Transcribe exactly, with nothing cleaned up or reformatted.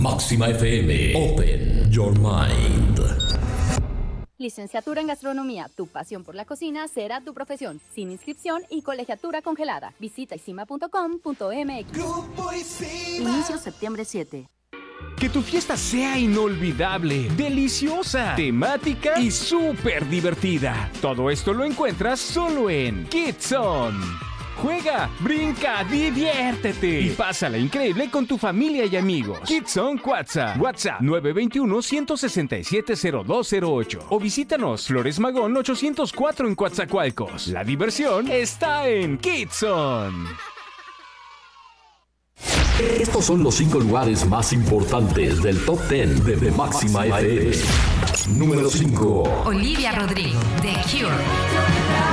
Máxima F M. Open your mind. Licenciatura en Gastronomía, tu pasión por la cocina será tu profesión, sin inscripción y colegiatura congelada. Visita isima punto com punto m x. Grupo Isima. Inicio septiembre siete. Que tu fiesta sea inolvidable, deliciosa, temática y súper divertida. Todo esto lo encuentras solo en Kidzone. Juega, brinca, diviértete y pásala increíble con tu familia y amigos. Kidzone Cuatza. WhatsApp nueve dos uno, uno seis siete, cero dos cero ocho o visítanos Flores Magón ochocientos cuatro en Coatzacoalcos. La diversión está en Kidzone. Estos son los cinco lugares más importantes del Top diez de, de Máxima F M. Número cinco. Olivia Rodrigo, The Cure.